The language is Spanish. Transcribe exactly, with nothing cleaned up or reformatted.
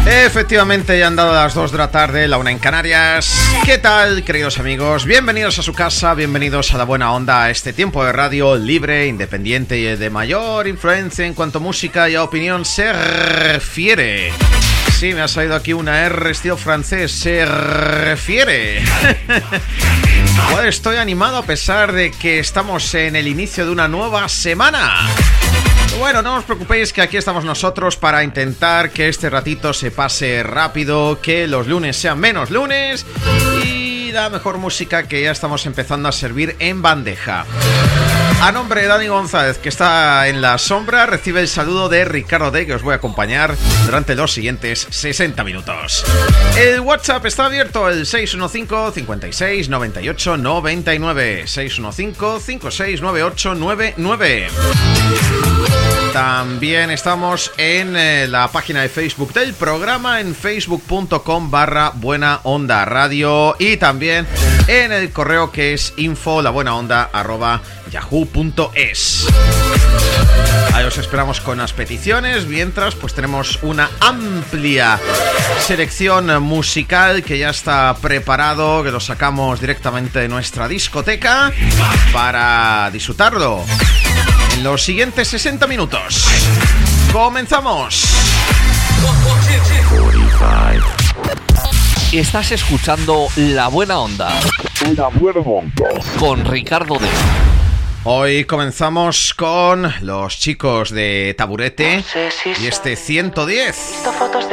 Efectivamente, ya han dado las dos de la tarde, la una en Canarias. ¿Qué tal, queridos amigos? Bienvenidos a su casa, bienvenidos a La Buena Onda, a este tiempo de radio libre, independiente y de mayor influencia en cuanto a música y a opinión se refiere. Sí, me ha salido aquí una R estilo francés, se refiere. Bueno, estoy animado a pesar de que estamos en el inicio de una nueva semana. Bueno, no os preocupéis que aquí estamos nosotros para intentar que este ratito se pase rápido, que los lunes sean menos lunes y la mejor música que ya estamos empezando a servir en bandeja. A nombre de Dani González, que está en la sombra, recibe el saludo de Ricardo D, que os voy a acompañar durante los siguientes sesenta minutos. El WhatsApp está abierto, el seis uno cinco, cinco seis, nueve ocho, nueve nueve, seis uno cinco, cinco seis nueve ocho nueve nueve. También estamos en eh, la página de Facebook del programa, en facebook.com barra Buena Onda Radio, y también en el correo que es info labuenaonda arroba yahoo.es. Ahí os esperamos con las peticiones, mientras pues tenemos una amplia selección musical que ya está preparado, que lo sacamos directamente de nuestra discoteca para disfrutarlo en los siguientes sesenta minutos. ¡Comenzamos! Estás escuchando La Buena Onda. La Buena Onda. Con Ricardo D. Hoy comenzamos con los chicos de Taburete y este ciento diez.